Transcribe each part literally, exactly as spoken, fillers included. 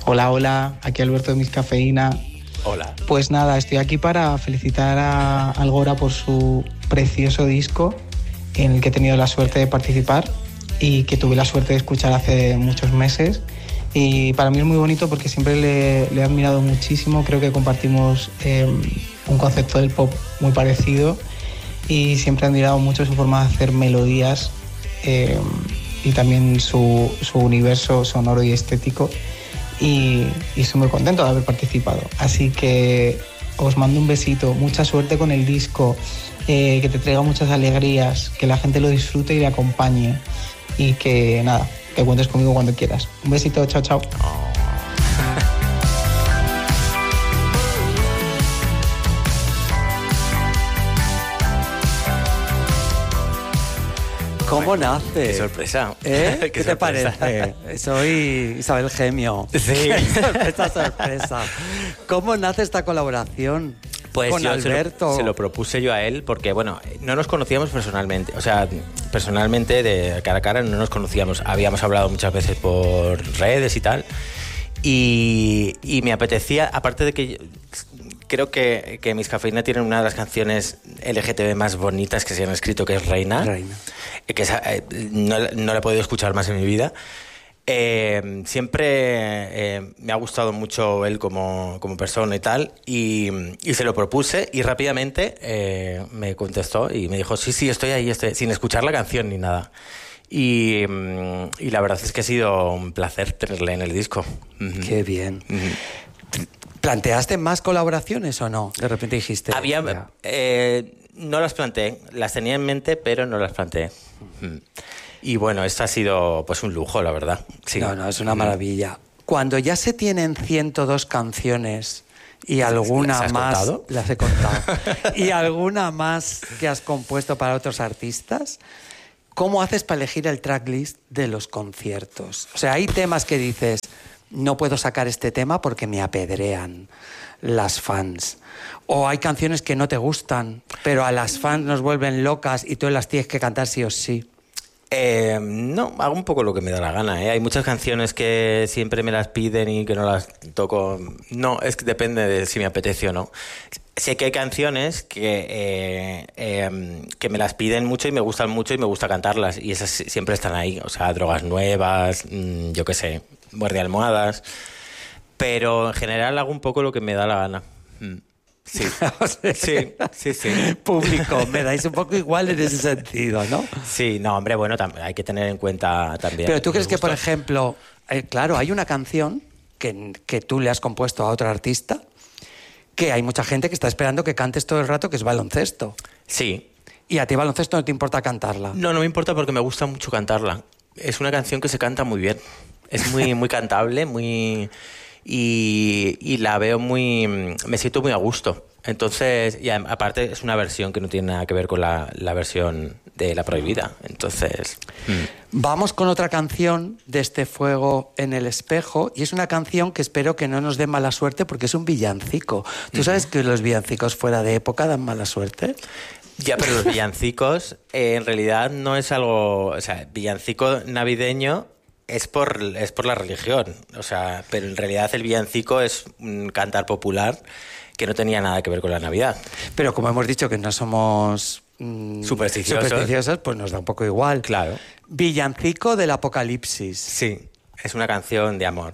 Hola, hola, aquí Alberto de Miss Cafeína. Hola. Pues nada, estoy aquí para felicitar a Algora por su precioso disco en el que he tenido la suerte de participar y que tuve la suerte de escuchar hace muchos meses. Y para mí es muy bonito porque siempre le, le he admirado muchísimo, creo que compartimos eh, un concepto del pop muy parecido y siempre he admirado mucho su forma de hacer melodías eh, y también su, su universo sonoro y estético. Y, y estoy muy contento de haber participado. Así que os mando un besito, mucha suerte con el disco, eh, que te traiga muchas alegrías, que la gente lo disfrute y le acompañe y que nada, que cuentes conmigo cuando quieras. Un besito, chao, chao. Oh. ¿Cómo nace? Qué sorpresa. ¿Eh? ¿Qué, ¿Qué te sorpresa? parece? Soy Isabel Gemio. Sí. Esta sorpresa. ¿Cómo nace esta colaboración? Pues con yo Alberto. Se lo, se lo propuse yo a él porque, bueno, no nos conocíamos personalmente. O sea, personalmente, de cara a cara, no nos conocíamos. Habíamos hablado muchas veces por redes y tal. Y, y me apetecía, aparte de que... Yo, creo que, que Miss Cafeína tienen una de las canciones L G T B más bonitas que se han escrito, que es Reina. Reina. Que esa, eh, no, no la he podido escuchar más en mi vida. Eh, siempre eh, me ha gustado mucho él como, como persona y tal, y, y se lo propuse y rápidamente eh, me contestó y me dijo, sí, sí, estoy ahí, estoy, sin escuchar la canción ni nada. Y, y la verdad es que ha sido un placer tenerle en el disco. Qué bien. Uh-huh. ¿Planteaste más colaboraciones o no? De repente dijiste... Había, eh, no las planteé, las tenía en mente, pero no las planteé. Uh-huh. Y bueno, esto ha sido pues un lujo, la verdad. Sí. No, no, es una maravilla. Cuando ya se tienen ciento dos canciones y alguna ¿Las has más... contado? Las he contado. Y alguna más que has compuesto para otros artistas, ¿cómo haces para elegir el tracklist de los conciertos? O sea, hay temas que dices, no puedo sacar este tema porque me apedrean las fans. O hay canciones que no te gustan, pero a las fans nos vuelven locas y tú las tienes que cantar sí o sí. Eh, no, hago un poco lo que me da la gana, ¿eh? Hay muchas canciones que siempre me las piden y que no las toco. No, es que depende de si me apetece o no. Sé que hay canciones que, eh, eh, que me las piden mucho y me gustan mucho y me gusta cantarlas. Y esas siempre están ahí. O sea, Drogas Nuevas, mmm, yo qué sé, Muerde Almohadas. Pero en general hago un poco lo que me da la gana. Mm. Sí. O sea, sí, sí, sí. Público, me dais un poco igual en ese sentido, ¿no? Sí, no, hombre, bueno, tam- hay que tener en cuenta también. Pero tú crees que, por gustos. ejemplo, eh, claro, hay una canción que, que tú le has compuesto a otro artista que hay mucha gente que está esperando que cantes todo el rato, que es Baloncesto. Sí. Y a ti Baloncesto no te importa cantarla. No, no me importa porque me gusta mucho cantarla. Es una canción que se canta muy bien. Es muy, muy cantable, muy... Y, y la veo muy... Me siento muy a gusto. Entonces, y aparte es una versión que no tiene nada que ver con la, la versión de La Prohibida. Entonces... Mm. Vamos con otra canción de este Fuego en el Espejo, y es una canción que espero que no nos dé mala suerte porque es un villancico. ¿Tú sabes que los villancicos fuera de época dan mala suerte? Ya, pero los villancicos eh, en realidad no es algo... O sea, villancico navideño... Es por, es por la religión, o sea, pero en realidad el villancico es un cantar popular que no tenía nada que ver con la Navidad. Pero como hemos dicho que no somos mmm, supersticiosos. supersticiosos, pues nos da un poco igual. Claro. Villancico del Apocalipsis. Sí, es una canción de amor.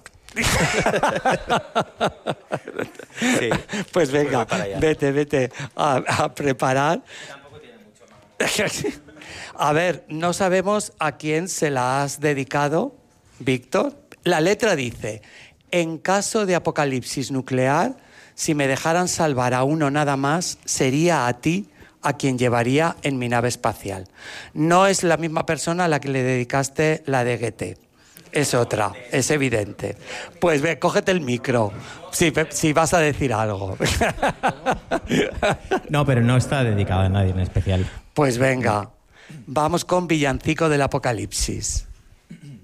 Sí. Pues venga, pues vete, vete a, a preparar. Tampoco tiene mucho más. A ver, no sabemos a quién se la has dedicado, Víctor. La letra dice: en caso de apocalipsis nuclear, si me dejaran salvar a uno nada más, sería a ti a quien llevaría en mi nave espacial. No es la misma persona a la que le dedicaste la de G T. Es otra, es evidente. Pues ve, cógete el micro, si, si vas a decir algo. No, pero no está dedicado a nadie en especial. Pues venga, vamos con Villancico del Apocalipsis.